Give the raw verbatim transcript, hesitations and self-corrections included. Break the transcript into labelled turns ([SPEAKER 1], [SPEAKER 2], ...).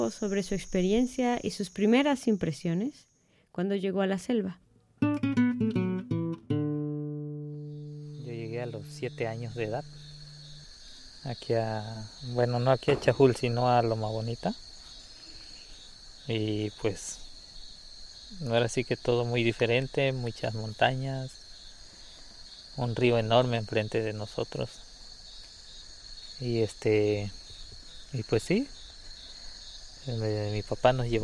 [SPEAKER 1] sobre su experiencia y sus primeras impresiones cuando llegó a la selva.
[SPEAKER 2] Yo llegué a los siete años de edad, aquí a, bueno, no aquí a Chajul, sino a Loma Bonita. Y pues, no era así que todo muy diferente, muchas montañas, un río enorme enfrente de nosotros. Y este, y pues sí, mi papá nos llevó